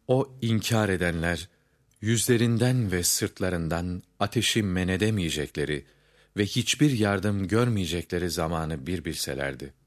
O inkar edenler, yüzlerinden ve sırtlarından ateşi men edemeyecekleri ve hiçbir yardım görmeyecekleri zamanı bir bilselerdi.